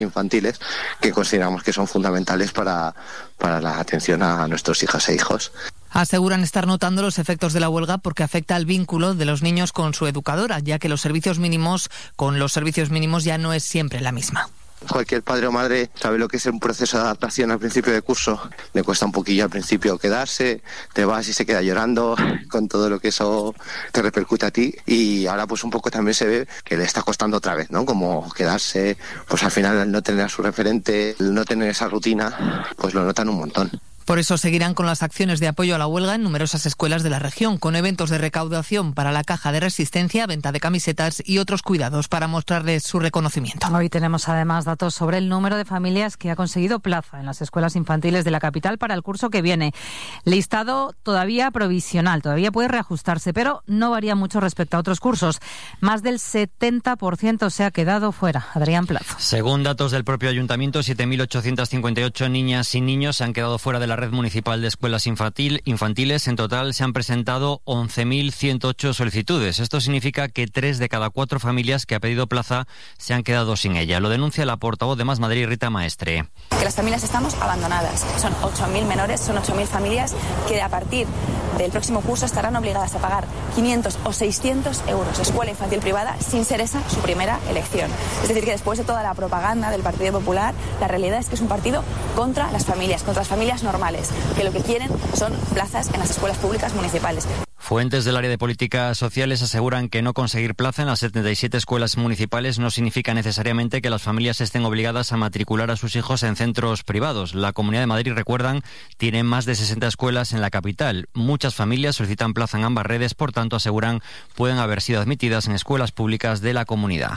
infantiles que consideramos que son fundamentales para la atención a nuestros hijas e hijos. Aseguran estar notando los efectos de la huelga porque afecta al vínculo de los niños con su educadora, ya que los servicios mínimos ya no es siempre la misma. Cualquier padre o madre sabe lo que es un proceso de adaptación al principio de curso. Le cuesta un poquillo al principio quedarse, te vas y se queda llorando con todo lo que eso te repercute a ti. Y ahora pues un poco también se ve que le está costando otra vez, ¿no? Como quedarse, pues al final al no tener a su referente, el no tener esa rutina, pues lo notan un montón. Por eso seguirán con las acciones de apoyo a la huelga en numerosas escuelas de la región, con eventos de recaudación para la caja de resistencia, venta de camisetas y otros cuidados para mostrarles su reconocimiento. Hoy tenemos además datos sobre el número de familias que ha conseguido plaza en las escuelas infantiles de la capital para el curso que viene. Listado todavía provisional, todavía puede reajustarse, pero no varía mucho respecto a otros cursos. Más del 70% se ha quedado fuera. Adrián Plazo. Según datos del propio ayuntamiento, 7.858 niñas y niños se han quedado fuera de la red municipal de escuelas infantiles. En total se han presentado 11.108 solicitudes. Esto significa que 3 de cada 4 familias que ha pedido plaza se han quedado sin ella. Lo denuncia la portavoz de Más Madrid, Rita Maestre. Que las familias estamos abandonadas. Son 8.000 menores, son 8.000 familias que a partir del próximo curso estarán obligadas a pagar 500 o 600 euros escuela infantil privada sin ser esa su primera elección. Es decir, que después de toda la propaganda del Partido Popular, la realidad es que es un partido contra las familias normales, que lo que quieren son plazas en las escuelas públicas municipales. Fuentes del área de políticas sociales aseguran que no conseguir plaza en las 77 escuelas municipales no significa necesariamente que las familias estén obligadas a matricular a sus hijos en centros privados. La Comunidad de Madrid, recuerdan, tiene más de 60 escuelas en la capital. Muchas familias solicitan plaza en ambas redes, por tanto, aseguran, pueden haber sido admitidas en escuelas públicas de la comunidad.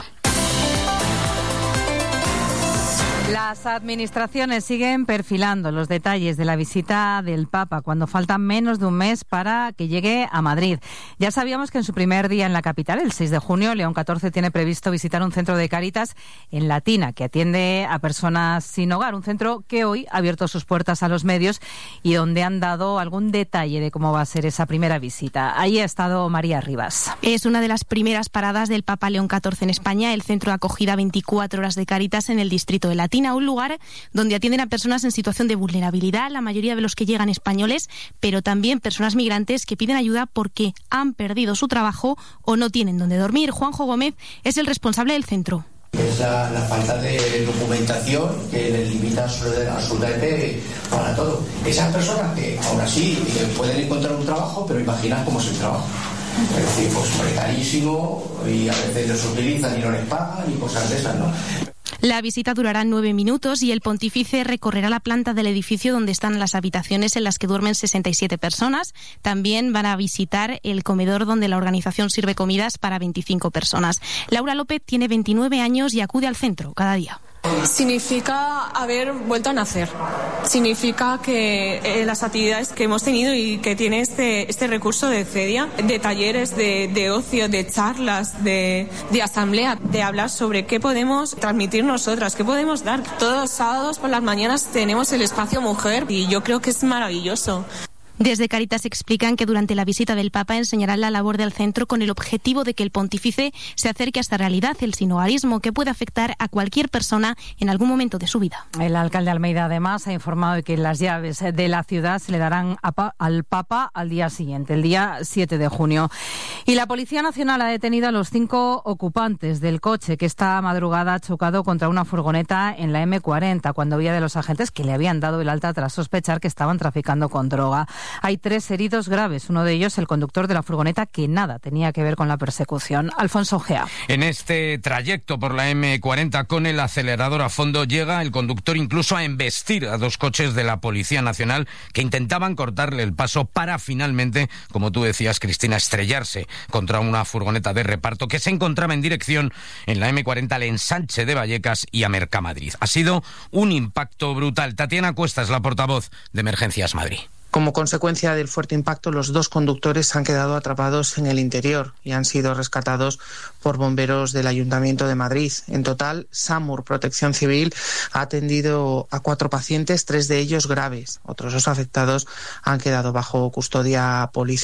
Las administraciones siguen perfilando los detalles de la visita del Papa cuando falta menos de un mes para que llegue a Madrid. Ya sabíamos que en su primer día en la capital, el 6 de junio, León XIV tiene previsto visitar un centro de Cáritas en Latina que atiende a personas sin hogar. Un centro que hoy ha abierto sus puertas a los medios y donde han dado algún detalle de cómo va a ser esa primera visita. Ahí ha estado María Rivas. Es una de las primeras paradas del Papa León XIV en España, el centro de acogida 24 horas de Cáritas en el distrito de Latina, un lugar donde atienden a personas en situación de vulnerabilidad, la mayoría de los que llegan españoles, pero también personas migrantes que piden ayuda porque han perdido su trabajo o no tienen donde dormir. Juanjo Gómez es el responsable del centro. Es la falta de documentación que les limita absolutamente para todo. Esas personas que aún así pueden encontrar un trabajo, pero imaginad cómo es el trabajo. Es decir, pues precarísimo, y a veces los utilizan y no les pagan y cosas de esas, ¿no? La visita durará 9 minutos y el pontífice recorrerá la planta del edificio donde están las habitaciones en las que duermen 67 personas. También van a visitar el comedor donde la organización sirve comidas para 25 personas. Laura López tiene 29 años y acude al centro cada día. Significa haber vuelto a nacer. Significa que las actividades que hemos tenido y que tiene este recurso de CEDIA, de talleres, de ocio, de charlas, de asamblea, de hablar sobre qué podemos transmitir nosotras, qué podemos dar. Todos los sábados por las mañanas tenemos el espacio mujer y yo creo que es maravilloso. Desde Cáritas explican que durante la visita del Papa enseñarán la labor del centro con el objetivo de que el pontífice se acerque a esta realidad, el sinhogarismo, que puede afectar a cualquier persona en algún momento de su vida. El alcalde de Almeida, además, ha informado de que las llaves de la ciudad se le darán al Papa al día siguiente, el día 7 de junio. Y la Policía Nacional ha detenido a los 5 ocupantes del coche que esta madrugada ha chocado contra una furgoneta en la M40, cuando huía de los agentes que le habían dado el alta tras sospechar que estaban traficando con droga. Hay 3 heridos graves, uno de ellos el conductor de la furgoneta, que nada tenía que ver con la persecución. Alfonso Gea. En este trayecto por la M40 con el acelerador a fondo llega el conductor incluso a embestir a 2 coches de la Policía Nacional que intentaban cortarle el paso para finalmente, como tú decías, Cristina, estrellarse contra una furgoneta de reparto que se encontraba en dirección en la M40 al ensanche de Vallecas y a Mercamadrid. Ha sido un impacto brutal. Tatiana Cuesta es la portavoz de Emergencias Madrid. Como consecuencia del fuerte impacto, los 2 conductores han quedado atrapados en el interior y han sido rescatados por bomberos del Ayuntamiento de Madrid. En total, SAMUR, Protección Civil, ha atendido a 4 pacientes, 3 de ellos graves. Otros 2 afectados han quedado bajo custodia policial.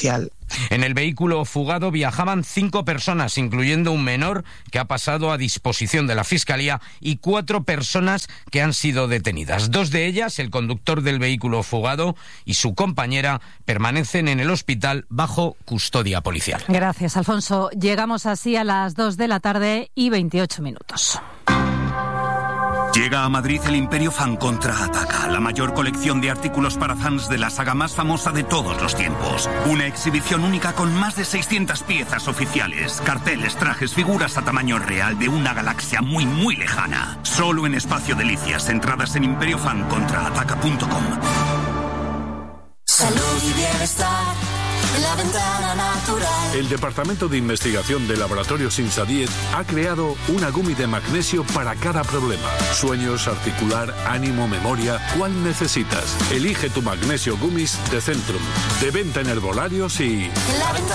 En el vehículo fugado viajaban 5 personas, incluyendo un menor que ha pasado a disposición de la Fiscalía y 4 personas que han sido detenidas. 2 de ellas, el conductor del vehículo fugado y su compañera, permanecen en el hospital bajo custodia policial. Gracias, Alfonso. Llegamos así a las 2 de la tarde y 28 minutos. Llega a Madrid el Imperio Fan Contraataca, la mayor colección de artículos para fans de la saga más famosa de todos los tiempos. Una exhibición única con más de 600 piezas oficiales, carteles, trajes, figuras a tamaño real de una galaxia muy, muy lejana. Solo en Espacio Delicias, entradas en imperiofancontraataca.com. Salud y bienestar. La Ventana Natural. El Departamento de Investigación de Laboratorios Insadiet ha creado una gummy de magnesio para cada problema. Sueños, articular, ánimo, memoria. ¿Cuál necesitas? Elige tu magnesio gummies de Centrum. De venta en herbolarios y...